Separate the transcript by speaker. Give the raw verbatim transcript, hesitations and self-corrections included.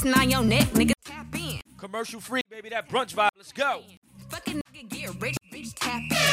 Speaker 1: on your neck, nigga, tap in.
Speaker 2: Commercial free, baby, that brunch vibe. Let's go.
Speaker 1: Fucking nigga, get rich, bitch, tap in.